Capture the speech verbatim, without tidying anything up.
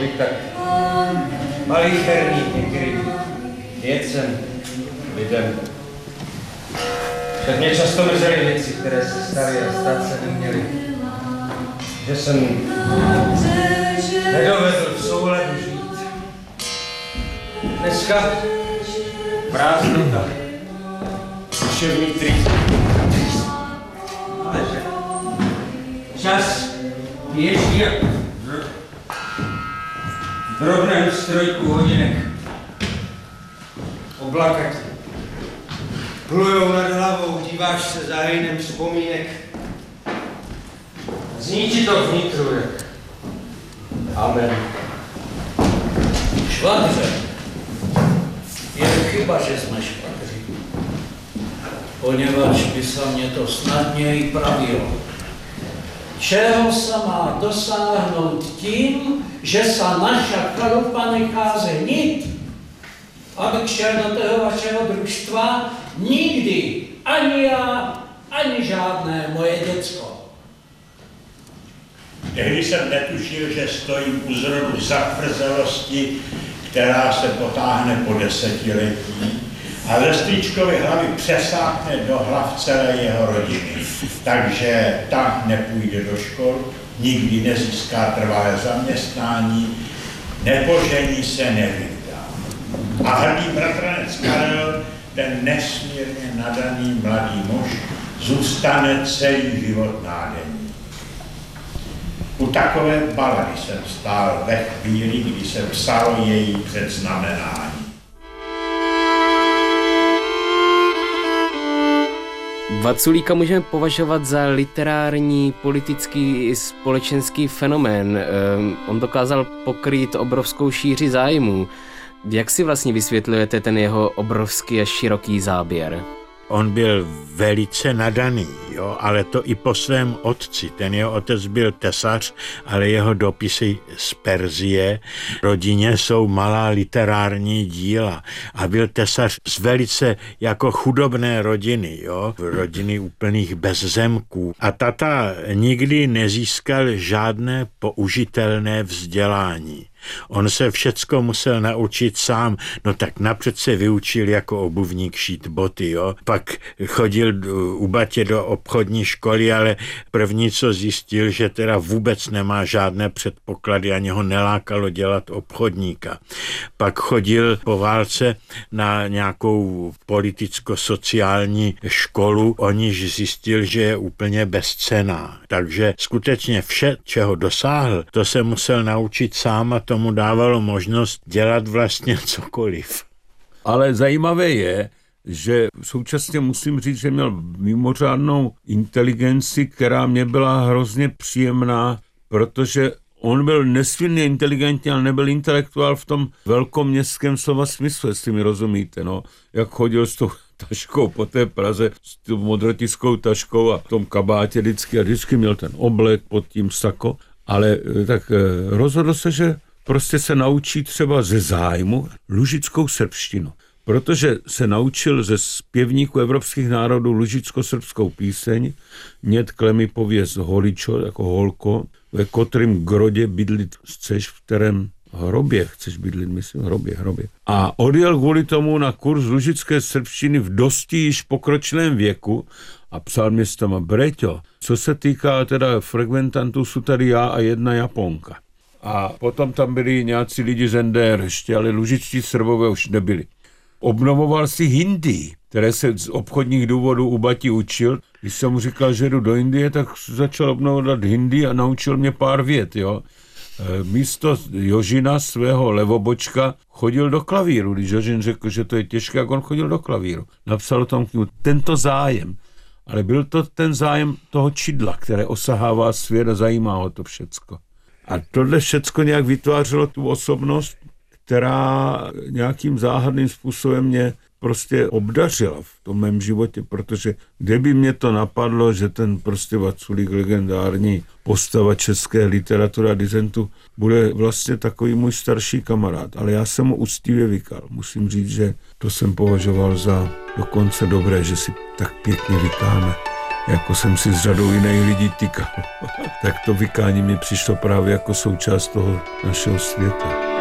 bych tak malicherný některým věcem, lidem. Tak mě často mrzely věci, které se staly a stát se neměly. Že jsem nedovedl v souladu žít. Dneska prázdnota, duševní trýst. Ale že čas běží jak v drobném strojku hodinek. Oblaka plujou nad hlavou, díváš se za hejnem vzpomínek. Zní ti to vnitru, jak amen. Švadře, je chyba, že jsme švadři, poněvadž by se mě to snadněji pravilo. Čeho se má dosáhnout tím, že se naša chalupa nechá zenit? Abych šel do toho vašeho družstva nikdy, ani já, ani žádné moje děcko. Tehdy jsem netušil, že stojím u zrodu zatvrzelosti, která se potáhne po desetiletí a ze strýčkovy hlavy přesáhne do hlav celé jeho rodiny. Takže ta nepůjde do škol, nikdy nezíská trvalé zaměstnání, nepožení se, nevydá. A hrdý bratranec Karel, ten nesmírně nadaný mladý muž, zůstane celý život nádherný. U takové balady jsem stál ve chvíli, kdy se psalo její předznamenání. Vaculíka můžeme považovat za literární, politický i společenský fenomén. Um, on dokázal pokrýt obrovskou šíři zájmů. Jak si vlastně vysvětlujete ten jeho obrovský a široký záběr? On byl velice nadaný, jo, ale to i po svém otci. Ten jeho otec byl tesař, ale jeho dopisy z Perzie rodině jsou malá literární díla. A byl tesař z velice jako chudobné rodiny, jo, rodiny úplných bezzemků. A tata nikdy nezískal žádné použitelné vzdělání. On se všecko musel naučit sám, no tak napřed se vyučil jako obuvník šít boty, jo. Pak chodil u batě do obchodní školy, ale první, co zjistil, že teda vůbec nemá žádné předpoklady, ani ho nelákalo dělat obchodníka. Pak chodil po válce na nějakou politicko-sociální školu, o níž zjistil, že je úplně bezcenná. Takže skutečně vše, čeho dosáhl, to se musel naučit sám a tomu dávalo možnost dělat vlastně cokoliv. Ale zajímavé je, že současně musím říct, že měl mimořádnou inteligenci, která mě byla hrozně příjemná, protože on byl nesmírně inteligentní, ale nebyl intelektuál v tom velkoměstském slova smyslu, jestli mi rozumíte, no. Jak chodil s tou taškou po té Praze, s tou modrotiskou taškou a v tom kabátě vždycky, a vždycky měl ten oblek pod tím sako, ale tak rozhodl se, že prostě se naučí třeba ze zájmu lužickou srbštinu. Protože se naučil ze zpěvníků evropských národů lužicko-srbskou píseň, nět klemi pověst holičo, jako holko, ve kotrým grodě bydlit chceš, v kterém hrobě chceš bydlit, myslím, hrobě, hrobě. A odjel kvůli tomu na kurz lužické srbštiny v dosti již pokročilém věku a psal městama Breťo. Co se týká teda frekventantů, jsou tady já a jedna Japonka. A potom tam byli nějací lidi z N D R ještě, ale lužičtí Srbové už nebyli. Obnovoval si hindi, které se z obchodních důvodů u bati učil. Když jsem mu říkal, že jdu do Indie, tak začal obnovovat hindi a naučil mě pár vět, jo. Místo Jožina, svého levobočka, chodil do klavíru. Když Jožin řekl, že to je těžké, jak on chodil do klavíru. Napsal o tom knihu. Tento zájem. Ale byl to ten zájem toho čidla, které osahává svět a zajímá ho to všecko. A tohle všecko nějak vytvářelo tu osobnost, která nějakým záhadným způsobem mě prostě obdařila v tom mém životě, protože kde by mě to napadlo, že ten prostě Vaculík, legendární postava české literatury a disentu, bude vlastně takový můj starší kamarád. Ale já jsem mu úctivě vykal. Musím říct, že to jsem považoval za dokonce dobré, že si tak pěkně vykáme jako jsem si s řadou jiných lidí tykal. Tak to vykání mi přišlo právě jako součást toho našeho světa.